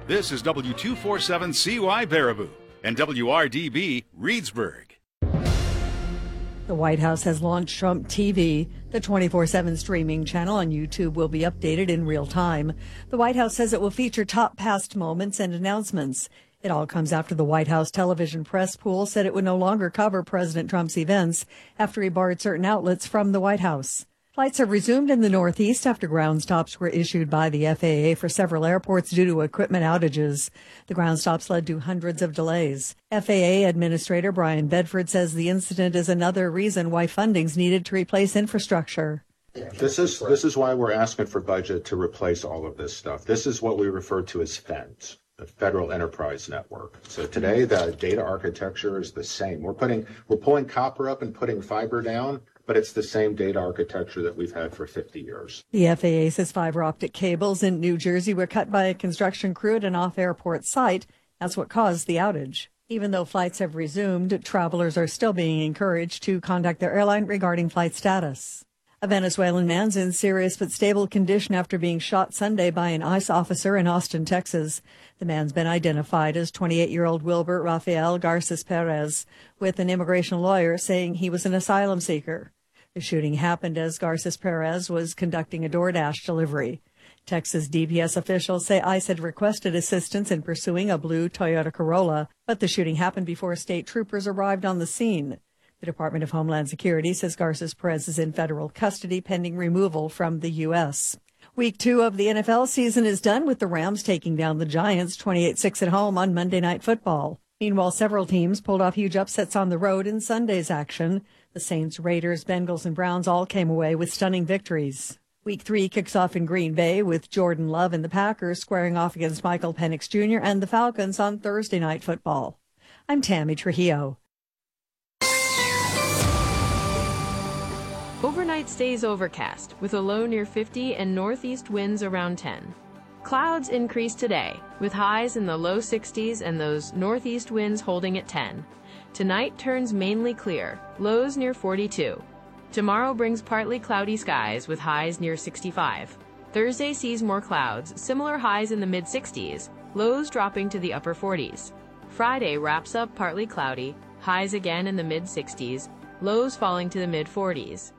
This is W247CY Baraboo and WRDB Reedsburg. The White House has launched Trump TV. The 24/7 streaming channel on YouTube will be updated in real time. The White House says it will feature top past moments and announcements. It all comes after the White House television press pool said it would no longer cover President Trump's events after he barred certain outlets from the White House. Flights have resumed in the Northeast after ground stops were issued by the FAA for several airports due to equipment outages. The ground stops led to hundreds of delays. FAA Administrator Brian Bedford says the incident is another reason why funding's needed to replace infrastructure. This is why we're asking for budget to replace all of this stuff. This is what we refer to as FENS, the Federal Enterprise Network. So today the data architecture is the same. We're pulling copper up and putting fiber down, but it's the same data architecture that we've had for 50 years. The FAA says fiber optic cables in New Jersey were cut by a construction crew at an off-airport site. That's what caused the outage. Even though flights have resumed, travelers are still being encouraged to contact their airline regarding flight status. A Venezuelan man's in serious but stable condition after being shot Sunday by an ICE officer in Austin, Texas. The man's been identified as 28-year-old Wilbert Rafael Garces Perez, with an immigration lawyer saying he was an asylum seeker. The shooting happened as Garces Perez was conducting a DoorDash delivery. Texas DPS officials say ICE had requested assistance in pursuing a blue Toyota Corolla, but the shooting happened before state troopers arrived on the scene. The Department of Homeland Security says Garces Perez is in federal custody pending removal from the U.S. Week 2 of the NFL season is done with the Rams taking down the Giants 28-6 at home on Monday Night Football. Meanwhile, several teams pulled off huge upsets on the road in Sunday's action. The Saints, Raiders, Bengals, and Browns all came away with stunning victories. Week 3 kicks off in Green Bay with Jordan Love and the Packers squaring off against Michael Penix Jr. and the Falcons on Thursday Night Football. I'm Tammy Trujillo. Overnight stays overcast with a low near 50 and northeast winds around 10. Clouds increase today with highs in the low 60s and those northeast winds holding at 10. Tonight turns mainly clear, lows near 42. Tomorrow brings partly cloudy skies with highs near 65. Thursday sees more clouds, similar highs in the mid-60s, lows dropping to the upper 40s. Friday wraps up partly cloudy, highs again in the mid-60s, lows falling to the mid-40s.